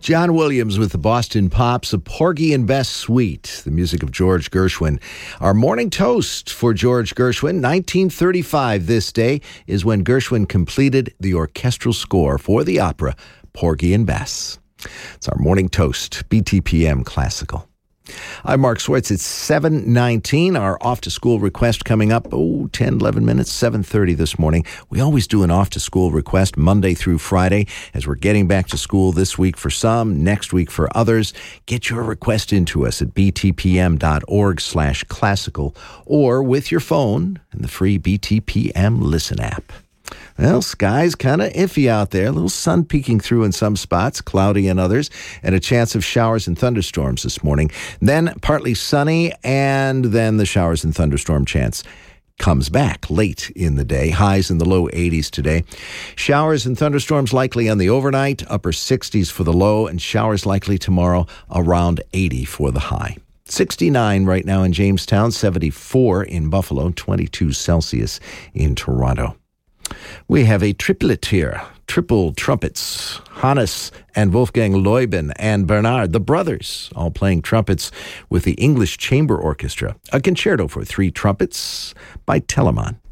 John Williams with the Boston Pops, a Porgy and Bess suite, the music of George Gershwin. Our morning toast for George Gershwin, 1935 this day, is when Gershwin completed the orchestral score for the opera Porgy and Bess. It's our morning toast, BTPM Classical. I'm Mark Swartz. It's 7:19. Our off-to-school request coming up, 10, 11 minutes, 7:30 this morning. We always do an off-to-school request Monday through Friday as we're getting back to school this week for some, next week for others. Get your request into us at btpm.org/classical or with your phone and the free BTPM Listen app. Well, sky's kind of iffy out there. A little sun peeking through in some spots, cloudy in others, and a chance of showers and thunderstorms this morning. Then partly sunny, and then the showers and thunderstorm chance comes back late in the day. Highs in the low 80s today. Showers and thunderstorms likely on the overnight, upper 60s for the low, and showers likely tomorrow around 80 for the high. 69 right now in Jamestown, 74 in Buffalo, 22 Celsius in Toronto. We have a triplet here, triple trumpets, Hannes and Wolfgang Leuben and Bernard, the brothers, all playing trumpets with the English Chamber Orchestra. A concerto for 3 trumpets by Telemann.